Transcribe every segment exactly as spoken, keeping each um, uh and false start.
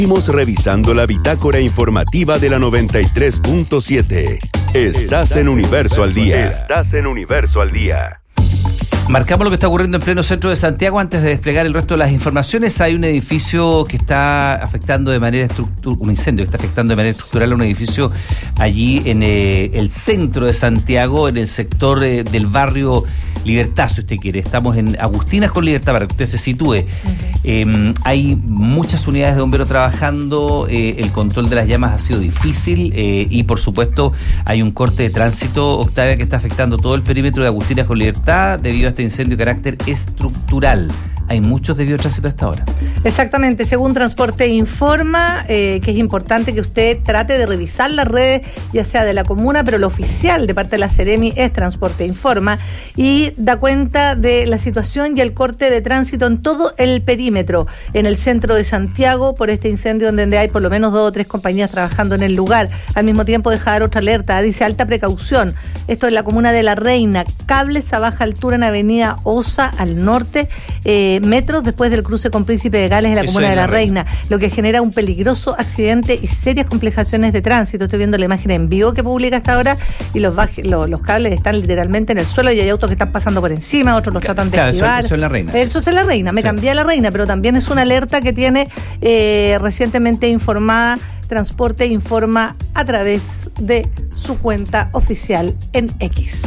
Seguimos revisando la bitácora informativa de la noventa y tres punto siete. Estás en Universo al Día. Estás en Universo al Día. Marcamos lo que está ocurriendo en pleno centro de Santiago antes de desplegar el resto de las informaciones. Hay un edificio que está afectando de manera estructural, un incendio que está afectando de manera estructural a un edificio allí en eh, el centro de Santiago, en el sector eh, del barrio Libertad, si usted quiere. Estamos en Agustinas con Libertad, para que usted se sitúe. Okay. Eh, hay muchas unidades de bomberos trabajando, eh, el control de las llamas ha sido difícil eh, y, por supuesto, hay un corte de tránsito, Octavia, que está afectando todo el perímetro de Agustinas con Libertad debido a este incendio de carácter estructural. Hay muchos desvíos de tránsito a esta hora. Exactamente, según Transporte informa, eh, que es importante que usted trate de revisar las redes, ya sea de la comuna, pero lo oficial de parte de la Seremi es Transporte informa, y da cuenta de la situación y el corte de tránsito en todo el perímetro, en el centro de Santiago, por este incendio donde hay por lo menos dos o tres compañías trabajando en el lugar. Al mismo tiempo deja dar otra alerta, dice alta precaución. Esto es la comuna de La Reina, cables a baja altura en avenida Osa al norte, eh, metros después del cruce con Príncipe de Gales en la Eso comuna de La, la Reina, Reina, lo que genera un peligroso accidente y serias complicaciones de tránsito. Estoy viendo la imagen en vivo que publica hasta ahora y los, baje, los, los cables están literalmente en el suelo y hay autos que están pasando por encima, otros los tratan de claro, esquivar. Eso es La Reina. Eso es La Reina, me sí. cambié a La Reina, pero también es una alerta que tiene eh, recientemente informada Transporte informa a través de su cuenta oficial en X.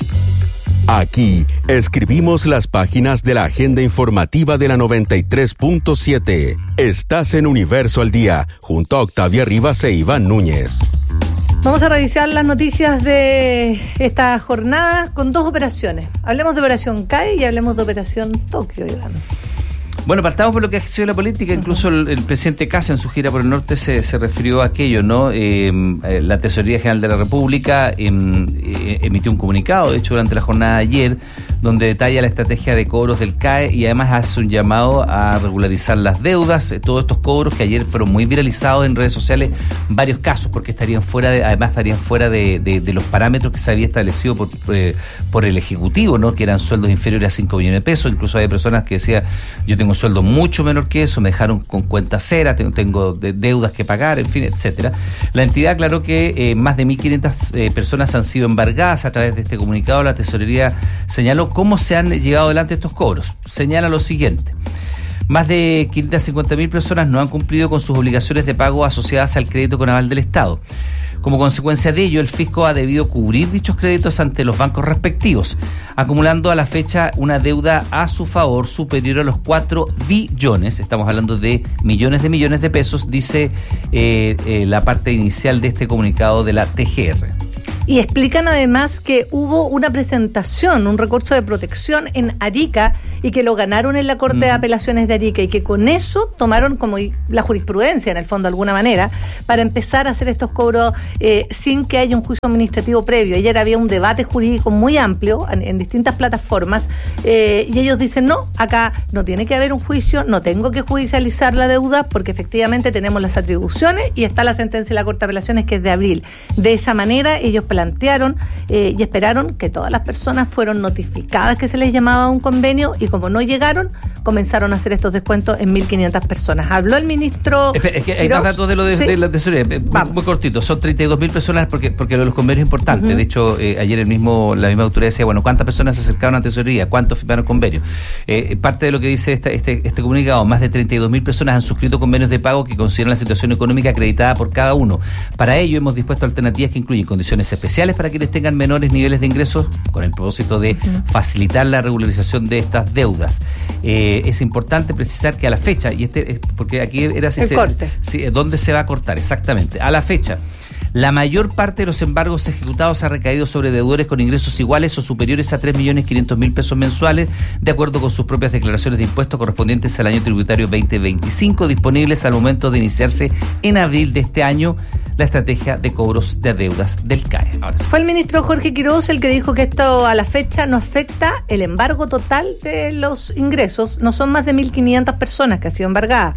Aquí escribimos las páginas de la agenda informativa de la noventa y tres punto siete. Estás en Universo al Día, junto a Octavia Rivas e Iván Núñez. Vamos a revisar las noticias de esta jornada con dos operaciones. Hablemos de Operación C A E y hablemos de Operación Tokio, Iván. Bueno, partamos por lo que ha sido la política. Incluso el, el presidente Kast en su gira por el norte se, se refirió a aquello, ¿no? Eh, la Tesorería General de la República eh, eh, emitió un comunicado, de hecho, durante la jornada de ayer, donde detalla la estrategia de cobros del C A E y además hace un llamado a regularizar las deudas, eh, todos estos cobros que ayer fueron muy viralizados en redes sociales, varios casos, porque estarían fuera de, además estarían fuera de, de, de los parámetros que se había establecido por, eh, por el Ejecutivo, ¿no? Que eran sueldos inferiores a cinco millones de pesos. Incluso hay personas que decían, yo tengo un sueldo mucho menor que eso, me dejaron con cuenta cera, tengo, tengo de deudas que pagar, en fin, etcétera. La entidad aclaró que eh, más de mil quinientas eh, personas han sido embargadas. A través de este comunicado, la Tesorería señaló cómo se han llevado adelante estos cobros. Señala lo siguiente: más de quinientas cincuenta mil personas no han cumplido con sus obligaciones de pago asociadas al crédito con aval del Estado. Como consecuencia de ello, el fisco ha debido cubrir dichos créditos ante los bancos respectivos, acumulando a la fecha una deuda a su favor superior a los cuatro billones, estamos hablando de millones de millones de pesos, dice eh, eh, la parte inicial de este comunicado de la T G R. Y explican además que hubo una presentación, un recurso de protección en Arica y que lo ganaron en la Corte mm. de Apelaciones de Arica y que con eso tomaron como la jurisprudencia, en el fondo, de alguna manera, para empezar a hacer estos cobros eh, sin que haya un juicio administrativo previo. Ayer había un debate jurídico muy amplio en, en distintas plataformas eh, y ellos dicen, no, acá no tiene que haber un juicio, no tengo que judicializar la deuda porque efectivamente tenemos las atribuciones y está la sentencia de la Corte de Apelaciones que es de abril. De esa manera ellos plantearon eh, y esperaron que todas las personas fueron notificadas que se les llamaba un convenio y como no llegaron, comenzaron a hacer estos descuentos en mil quinientas personas. Habló el ministro... Espera, es que hay más datos de lo de, ¿sí? de la tesorería, muy, muy cortito, son treinta y dos mil personas porque porque lo de los convenios es importante. Uh-huh. De hecho, eh, ayer el mismo la misma autoridad decía, bueno, ¿cuántas personas se acercaron a la tesorería? ¿Cuántos firmaron convenios? Eh, parte de lo que dice esta, este, este comunicado, más de treinta y dos mil personas han suscrito convenios de pago que consideran la situación económica acreditada por cada uno. Para ello hemos dispuesto alternativas que incluyen condiciones especiales para quienes tengan menores niveles de ingresos con el propósito de facilitar la regularización de estas deudas. Eh, es importante precisar que a la fecha, y este porque aquí era si el se, corte. Si, ¿dónde se va a cortar? Exactamente. A la fecha, la mayor parte de los embargos ejecutados ha recaído sobre deudores con ingresos iguales o superiores a tres millones quinientos mil pesos mensuales, de acuerdo con sus propias declaraciones de impuestos correspondientes al año tributario veinte veinticinco, disponibles al momento de iniciarse en abril de este año la estrategia de cobros de deudas del C A E. Ahora sí. Fue el ministro Jorge Quiroz el que dijo que esto a la fecha no afecta el embargo total de los ingresos. No son más de mil quinientas personas que han sido embargadas.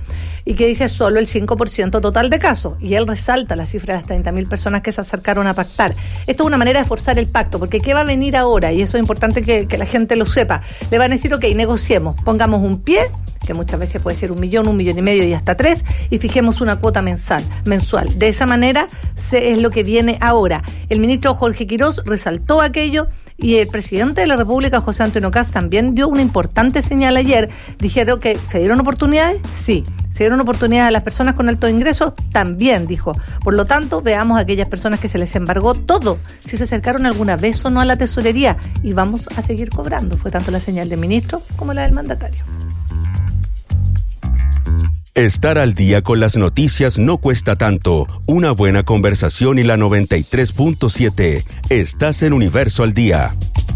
y que dice solo el cinco por ciento total de casos. Y él resalta la cifra de las treinta mil personas que se acercaron a pactar. Esto es una manera de forzar el pacto, porque ¿qué va a venir ahora? Y eso es importante que, que la gente lo sepa. Le van a decir, ok, negociemos, pongamos un pie, que muchas veces puede ser un millón, un millón y medio y hasta tres, y fijemos una cuota mensal, mensual. De esa manera se, es lo que viene ahora. El ministro Jorge Quirós resaltó aquello, y el presidente de la República, José Antonio Kast, también dio una importante señal ayer. Dijeron que ¿se dieron oportunidades? Sí. ¿Se dieron oportunidades a las personas con altos ingresos? También, dijo. Por lo tanto, veamos a aquellas personas que se les embargó todo, si se acercaron alguna vez o no a la tesorería, y vamos a seguir cobrando. Fue tanto la señal del ministro como la del mandatario. Estar al día con las noticias no cuesta tanto. Una buena conversación y la noventa y tres punto siete. Estás en Universo al Día.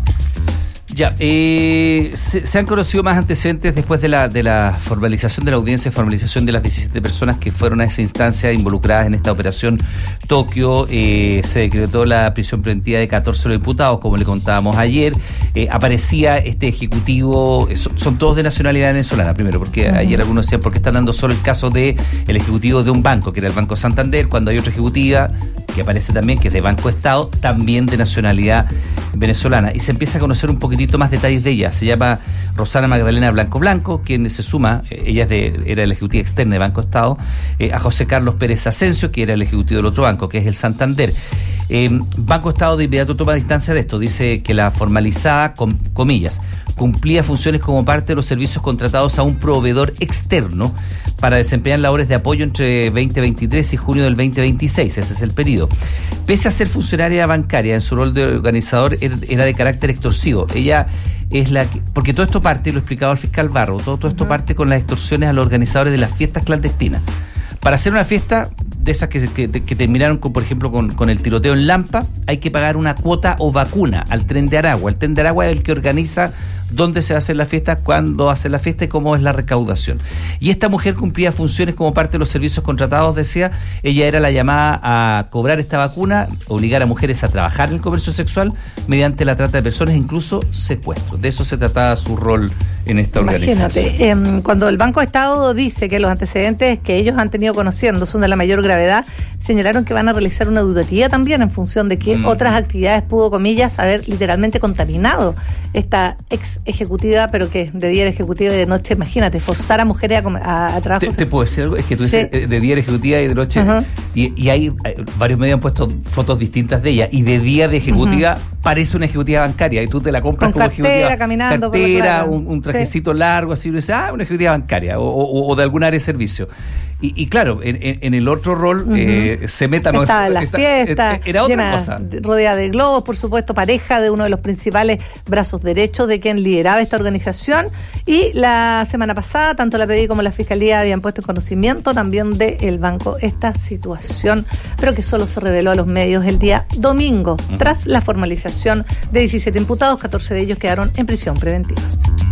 Ya, eh, se, se han conocido más antecedentes después de la de la formalización de la audiencia, formalización de las diecisiete personas que fueron a esa instancia involucradas en esta operación Tokio. Eh, se decretó la prisión preventiva de catorce diputados, como le contábamos ayer. Eh, aparecía este ejecutivo, eh, son, son todos de nacionalidad venezolana, primero, porque uh-huh. ayer algunos decían, ¿por qué están dando solo el caso de el ejecutivo de un banco, que era el Banco Santander, cuando hay otra ejecutiva que aparece también, que es de Banco Estado, también de nacionalidad venezolana? Y se empieza a conocer un poquitito más detalles de ella. Se llama Rosana Magdalena Blanco Blanco, quien se suma, eh, ella es de, era la ejecutiva externa de Banco Estado, eh, a José Carlos Pérez Asensio, que era el ejecutivo del otro banco, que es el Santander. Eh, Banco Estado de inmediato toma distancia de esto, dice que la formalizada, com, comillas, cumplía funciones como parte de los servicios contratados a un proveedor externo para desempeñar labores de apoyo entre veinte veintitrés y junio del veinte veintiséis, ese es el periodo. Pese a ser funcionaria bancaria, en su rol de organizador era de carácter extorsivo. Ella es la que, porque todo esto parte, lo explicaba el fiscal Barro, todo, todo esto uh-huh. parte con las extorsiones a los organizadores de las fiestas clandestinas. Para hacer una fiesta de esas que, que, que terminaron, con, por ejemplo, con, con el tiroteo en Lampa, hay que pagar una cuota o vacuna al Tren de Aragua. El Tren de Aragua es el que organiza dónde se va a hacer la fiesta, cuándo hace la fiesta y cómo es la recaudación. Y esta mujer cumplía funciones como parte de los servicios contratados, decía. Ella era la llamada a cobrar esta vacuna, obligar a mujeres a trabajar en el comercio sexual mediante la trata de personas, incluso secuestro. De eso se trataba su rol en esta organización. Imagínate, eh, cuando el Banco Estado dice que los antecedentes que ellos han tenido conociendo son de la mayor gravedad, señalaron que van a realizar una auditoría también en función de qué mm. otras actividades pudo, comillas, haber literalmente contaminado esta ex ejecutiva, pero que de día era ejecutiva y de noche, imagínate, forzar a mujeres a, a, a trabajo. ¿Te, ¿Te puedo decir algo? Es que tú dices sí. de día era ejecutiva y de noche, uh-huh. y, y hay, hay varios medios han puesto fotos distintas de ella, y de día de ejecutiva uh-huh. parece una ejecutiva bancaria, y tú te la compras con como cartera, ejecutiva. Caminando cartera, por la un, un trajecito sí. largo, así, y dices, ah, una ejecutiva bancaria, o, o, o de algún área de servicio. Y, y claro, en, en, en el otro rol uh-huh. eh, se meta... No, estaba en las fiestas, era otra cosa. Rodeada de globos, por supuesto, pareja de uno de los principales brazos derechos de quien lideraba esta organización. Y la semana pasada, tanto la P D I como la Fiscalía habían puesto en conocimiento también del banco esta situación, pero que solo se reveló a los medios el día domingo, uh-huh. tras la formalización de diecisiete imputados, catorce de ellos quedaron en prisión preventiva.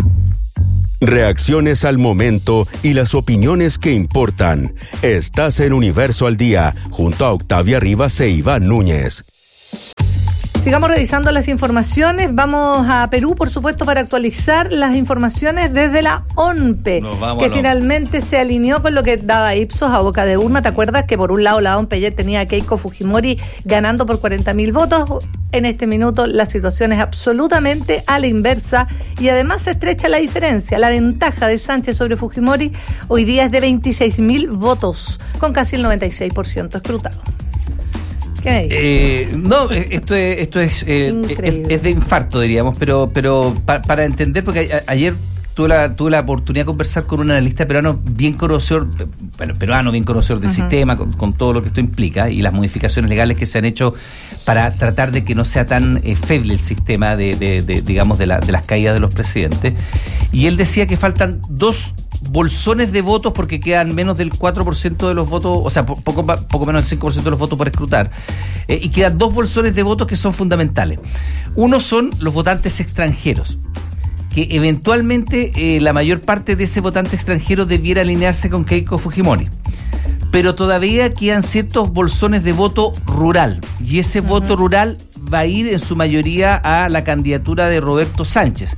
Reacciones al momento y las opiniones que importan. Estás en Universo al Día, junto a Octavia Rivas e Iván Núñez. Sigamos revisando las informaciones. Vamos a Perú, por supuesto, para actualizar las informaciones desde la O N P, que finalmente se alineó con lo que daba Ipsos a boca de urna. ¿Te acuerdas que por un lado la O N P ayer tenía a Keiko Fujimori ganando por cuarenta mil votos? En este minuto la situación es absolutamente a la inversa y además se estrecha la diferencia. La ventaja de Sánchez sobre Fujimori hoy día es de veintiséis mil votos, con casi el noventa y seis por ciento escrutado. ¿Qué me dices? Eh, no, esto es, esto es, eh, es, es de infarto, diríamos, pero pero pa, para entender, porque a, ayer tuve la, tuve la oportunidad de conversar con un analista peruano bien conocedor, bueno, peruano bien conocedor del uh-huh. sistema, con, con todo lo que esto implica y las modificaciones legales que se han hecho para tratar de que no sea tan eh, feble el sistema de, de, de digamos, de, la, de las caídas de los presidentes. Y él decía que faltan dos bolsones de votos porque quedan menos del cuatro por ciento de los votos, o sea, poco, poco menos del cinco por ciento de los votos por escrutar, eh, y quedan dos bolsones de votos que son fundamentales. Uno son los votantes extranjeros, que eventualmente eh, la mayor parte de ese votante extranjero debiera alinearse con Keiko Fujimori, pero todavía quedan ciertos bolsones de voto rural, y ese uh-huh. voto rural va a ir en su mayoría a la candidatura de Roberto Sánchez.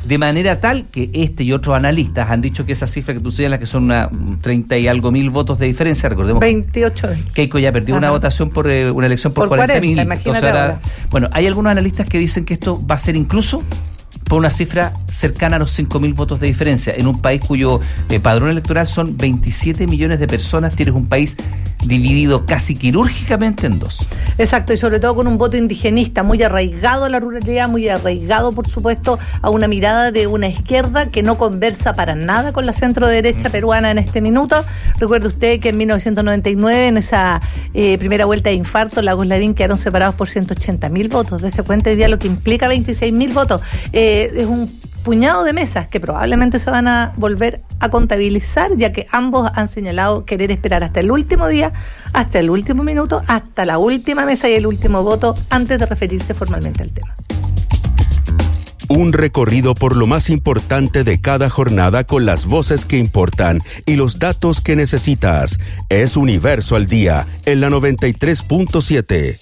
de manera tal que este y otros analistas han dicho que esa cifra que tú señalas, que son una treinta y algo mil votos de diferencia, recordemos veintiocho mil. Keiko ya perdió Ajá. una votación por eh, una elección por, por cuarenta mil. Bueno, hay algunos analistas que dicen que esto va a ser incluso por una cifra cercana a los cinco mil votos de diferencia, en un país cuyo eh, padrón electoral son veintisiete millones de personas. Tienes un país dividido casi quirúrgicamente en dos. Exacto, y sobre todo con un voto indigenista muy arraigado a la ruralidad, muy arraigado, por supuesto, a una mirada de una izquierda que no conversa para nada con la centro derecha peruana en este minuto. Recuerde usted que en mil novecientos noventa y nueve, en esa eh, primera vuelta de infarto, Lagos Lavín quedaron separados por ciento ochenta mil votos. Dese cuenta hoy día lo que implica veintiséis mil votos. Eh, es un puñado de mesas que probablemente se van a volver a contabilizar, ya que ambos han señalado querer esperar hasta el último día, hasta el último minuto, hasta la última mesa y el último voto antes de referirse formalmente al tema. Un recorrido por lo más importante de cada jornada con las voces que importan y los datos que necesitas. Es Universo al Día, en la noventa y tres punto siete.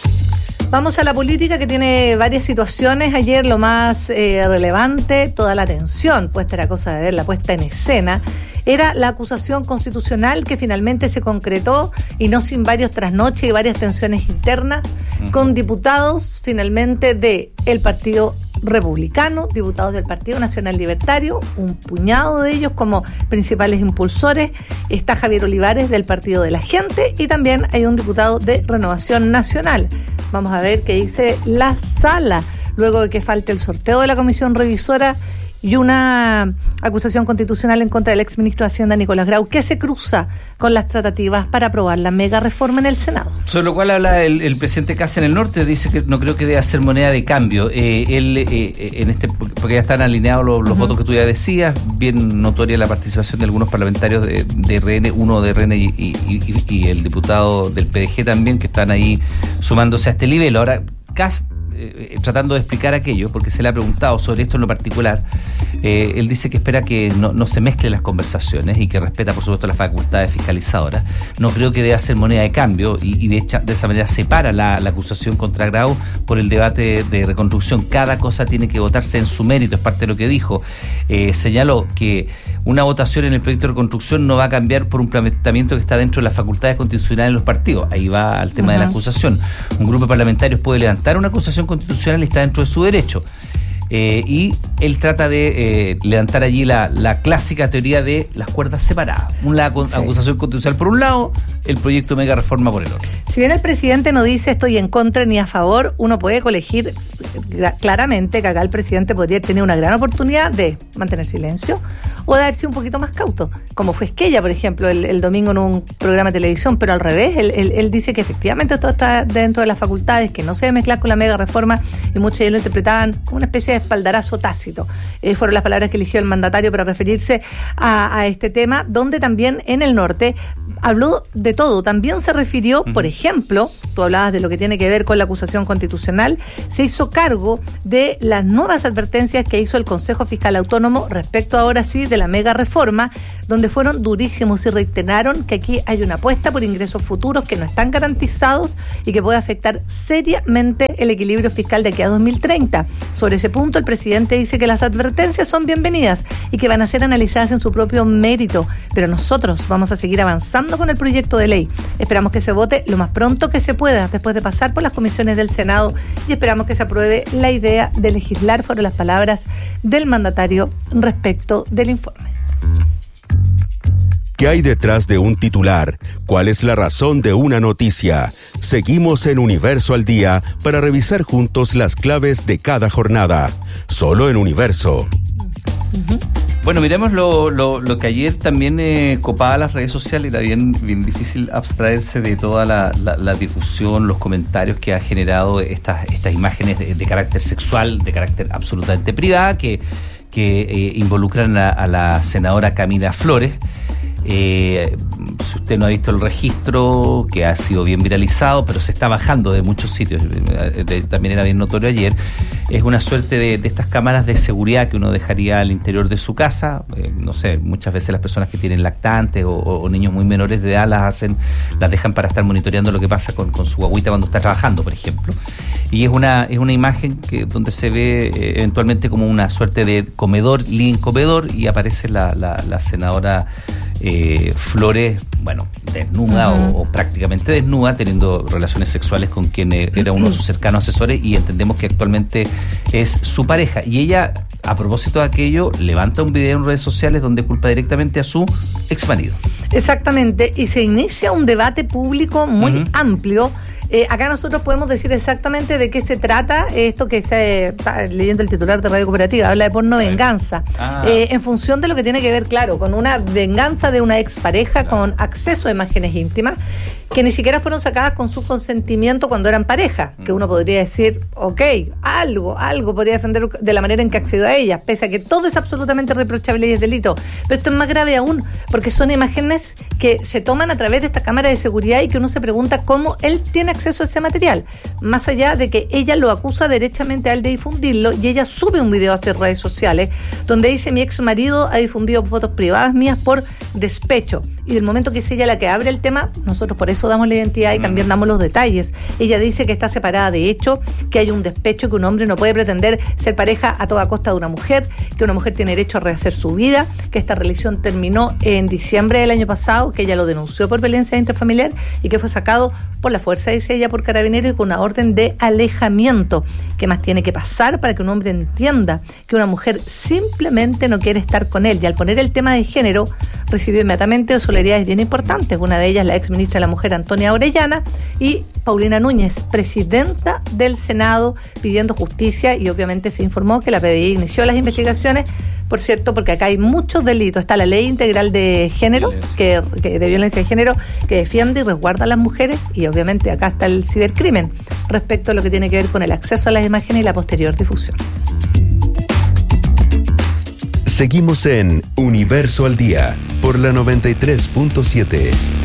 Vamos a la política, que tiene varias situaciones. Ayer lo más eh, relevante, toda la atención puesta, era cosa de ver la puesta en escena, era la acusación constitucional que finalmente se concretó, y no sin varios trasnoches y varias tensiones internas, uh-huh. con diputados finalmente de el Partido Republicano, diputados del Partido Nacional Libertario, un puñado de ellos como principales impulsores. Está Javier Olivares del Partido de la Gente, y también hay un diputado de Renovación Nacional. Vamos a ver qué dice la sala, luego de que falte el sorteo de la comisión revisora y una acusación constitucional en contra del exministro de Hacienda, Nicolás Grau, que se cruza con las tratativas para aprobar la mega reforma en el Senado. Sobre lo cual habla el, el presidente Kast en el norte, dice que no creo que deba ser moneda de cambio. Eh, él, eh, en este, porque ya están alineados los, los uh-huh. votos que tú ya decías, bien notoria la participación de algunos parlamentarios de, de R N, uno de R N y, y, y, y el diputado del P D G también, que están ahí sumándose a este nivel. Ahora, Kast, Eh, tratando de explicar aquello, porque se le ha preguntado sobre esto en lo particular, eh, él dice que espera que no, no se mezclen las conversaciones y que respeta, por supuesto, las facultades fiscalizadoras. No creo que deba ser moneda de cambio, y, y de, hecha, de esa manera separa la, la acusación contra Grau por el debate de reconstrucción. Cada cosa tiene que votarse en su mérito, es parte de lo que dijo. Eh, señaló que una votación en el proyecto de reconstrucción no va a cambiar por un planteamiento que está dentro de las facultades constitucionales de los partidos. Ahí va al tema uh-huh. de la acusación. Un grupo de parlamentarios puede levantar una acusación constitucional y está dentro de su derecho. Eh, y él trata de eh, levantar allí la, la clásica teoría de las cuerdas separadas. Una sí. acusación constitucional por un lado, el proyecto mega reforma por el otro. Si bien el presidente no dice estoy en contra ni a favor, uno puede colegir claramente que acá el presidente podría tener una gran oportunidad de mantener silencio o de haberse un poquito más cauto, como fue Esquella, por ejemplo, el, el domingo en un programa de televisión, pero al revés, él, él, él dice que efectivamente todo está dentro de las facultades, que no se debe mezclar con la mega reforma, y muchos de ellos lo interpretaban como una especie de espaldarazo tácito. Eh, fueron las palabras que eligió el mandatario para referirse a, a este tema, donde también en el norte habló de todo. También se refirió, por ejemplo, tú hablabas de lo que tiene que ver con la acusación constitucional, se hizo cargo de las nuevas advertencias que hizo el Consejo Fiscal Autónomo respecto ahora sí de la mega reforma, donde fueron durísimos y reiteraron que aquí hay una apuesta por ingresos futuros que no están garantizados y que puede afectar seriamente el equilibrio fiscal de aquí a dos mil treinta. Sobre ese punto, el presidente dice que las advertencias son bienvenidas y que van a ser analizadas en su propio mérito, pero nosotros vamos a seguir avanzando con el proyecto de ley. Esperamos que se vote lo más pronto que se pueda, después de pasar por las comisiones del Senado, y esperamos que se apruebe la idea de legislar, fueron las palabras del mandatario respecto del informe. ¿Qué hay detrás de un titular? ¿Cuál es la razón de una noticia? Seguimos en Universo al Día para revisar juntos las claves de cada jornada. Solo en Universo. Uh-huh. Bueno, miremos lo, lo, lo que ayer también eh, copaba las redes sociales. Era bien, bien difícil abstraerse de toda la, la, la difusión, los comentarios que ha generado estas, estas imágenes de, de carácter sexual, de carácter absolutamente privada, que, que eh, involucran a, a la senadora Camila Flores. Eh, si usted no ha visto el registro, que ha sido bien viralizado, pero se está bajando de muchos sitios, de, también era bien notorio ayer, es una suerte de, de estas cámaras de seguridad que uno dejaría al interior de su casa. Eh, no sé, muchas veces las personas que tienen lactantes o, o niños muy menores de edad las hacen, las dejan para estar monitoreando lo que pasa con, con su guagüita cuando está trabajando, por ejemplo. Y es una es una imagen que donde se ve eh, eventualmente como una suerte de comedor, living comedor, y aparece la, la, la senadora eh, Flores, bueno, desnuda uh-huh. o, o prácticamente desnuda, teniendo relaciones sexuales con quien era uno de sus cercanos asesores, y entendemos que actualmente es su pareja. Y ella, a propósito de aquello, levanta un video en redes sociales donde culpa directamente a su exmarido. Exactamente, y se inicia un debate público muy uh-huh. amplio. Eh, acá nosotros podemos decir exactamente de qué se trata esto que se está leyendo el titular de Radio Cooperativa, habla de porno venganza, ah. eh, en función de lo que tiene que ver, claro, con una venganza de una expareja, claro, con acceso a imágenes íntimas que ni siquiera fueron sacadas con su consentimiento cuando eran pareja, que uno podría decir, ok, algo, algo podría defender de la manera en que accedió a ella, pese a que todo es absolutamente reprochable y es delito. Pero esto es más grave aún, porque son imágenes que se toman a través de esta cámara de seguridad y que uno se pregunta cómo él tiene acceso a ese material, más allá de que ella lo acusa derechamente a él de difundirlo, y ella sube un video a sus redes sociales donde dice: mi ex marido ha difundido fotos privadas mías por despecho. Y del momento que es ella la que abre el tema, nosotros por eso damos la identidad y también damos los detalles. Ella dice que está separada de hecho, que hay un despecho, que un hombre no puede pretender ser pareja a toda costa de una mujer, que una mujer tiene derecho a rehacer su vida, que esta relación terminó en diciembre del año pasado, que ella lo denunció por violencia intrafamiliar y que fue sacado por la fuerza, dice ella, por Carabineros y con una orden de alejamiento. ¿Qué más tiene que pasar para que un hombre entienda que una mujer simplemente no quiere estar con él? Y al poner el tema de género, recibió inmediatamente solidaridades bien importantes. Una de ellas, la ex ministra de la Mujer, Antonia Orellana, y Paulina Núñez, presidenta del Senado, pidiendo justicia, y obviamente se informó que la P D I inició las investigaciones, por cierto, porque acá hay muchos delitos. Está la Ley Integral de Género, que, que de violencia de género, que defiende y resguarda a las mujeres, y obviamente acá está el cibercrimen, respecto a lo que tiene que ver con el acceso a las imágenes y la posterior difusión. Seguimos en Universo al Día por la noventa y tres punto siete.